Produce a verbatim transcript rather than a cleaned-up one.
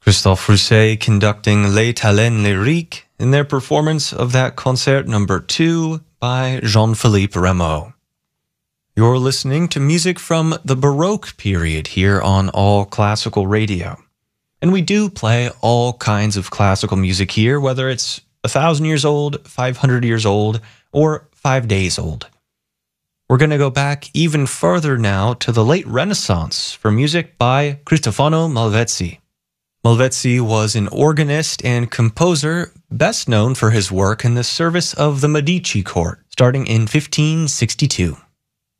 Christophe Rousset conducting Les Talents Lyriques in their performance of that concert number two by Jean-Philippe Rameau. You're listening to music from the Baroque period here on All Classical Radio. And we do play all kinds of classical music here, whether it's a thousand years old, five hundred years old, or five days old. We're going to go back even further now to the late Renaissance for music by Cristofano Malvezzi. Malvezzi was an organist and composer best known for his work in the service of the Medici court, starting in fifteen sixty-two.